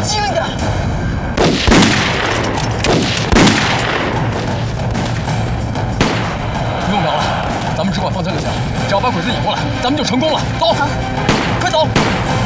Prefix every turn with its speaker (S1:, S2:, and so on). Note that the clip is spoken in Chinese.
S1: 轻一点。
S2: 不用瞄了，咱们只管方向就行，只要把鬼子引过来，咱们就成功了。走，快走！